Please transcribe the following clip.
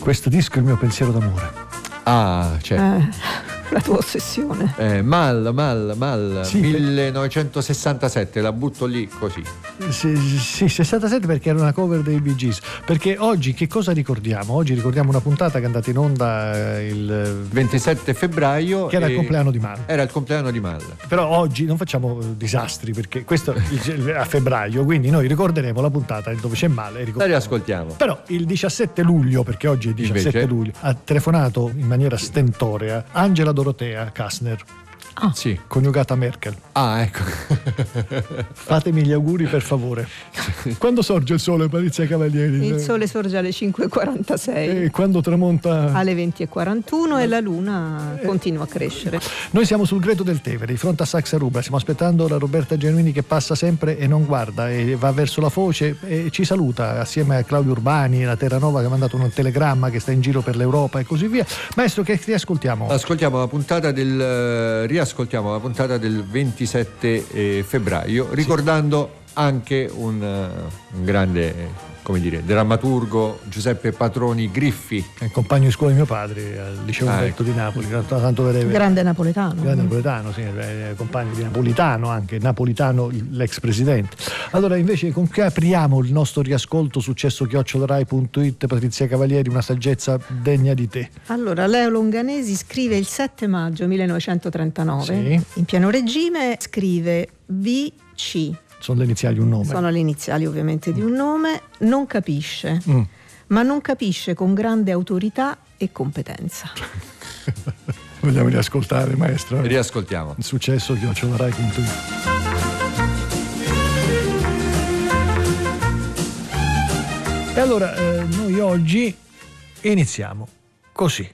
Questo disco è il mio pensiero d'amore. Ah, certo. La tua ossessione. Mal. Sì, 1967, la butto lì così. Sì, 67 perché era una cover dei Bee Gees. Perché oggi che cosa ricordiamo? Oggi ricordiamo una puntata che è andata in onda il 27 febbraio. che era il compleanno di Mal. Era il compleanno di Mal. Però oggi non facciamo disastri perché questo è a febbraio, quindi noi ricorderemo la puntata dove c'è Mal e La riascoltiamo. Però il 17 luglio, perché oggi è il 17 Invece? luglio, ha telefonato in maniera stentorea Angela Dorotea Kastner, Sì. coniugata Merkel. Ah, ecco. Fatemi gli auguri per favore. Quando sorge il sole, Patrizia Cavalieri? Il sole sorge alle 5:46. E quando tramonta? Alle 20:41 e la luna continua a crescere. Noi siamo sul Greto del Tevere, di fronte a Saxa Rubra. Stiamo aspettando la Roberta Genuini che passa sempre e non guarda e va verso la foce e ci saluta assieme a Claudio Urbani, la Terranova che ha mandato un telegramma che sta in giro per l'Europa e così via. Maestro, che riascoltiamo? Riascoltiamo la puntata del 27 febbraio, ricordando anche un grande, come dire, drammaturgo, Giuseppe Patroni Griffi. È il compagno di scuola di mio padre al liceo Umberto di Napoli, tanto vedere. Grande napoletano. Grande napoletano, sì, compagno di Napolitano, anche Napolitano, l'ex presidente. Allora, invece, con che apriamo il nostro riascolto? successo@rai.it. Patrizia Cavalieri, una saggezza degna di te. Allora, Leo Longanesi scrive il 7 maggio 1939, Sì. in pieno regime, scrive VC. Sono le iniziali un nome. Sono le iniziali ovviamente di un nome. Non capisce, ma non capisce con grande autorità e competenza. Vogliamo riascoltare, maestro? Riascoltiamo. Il successo@rai.it. E allora, noi oggi iniziamo così.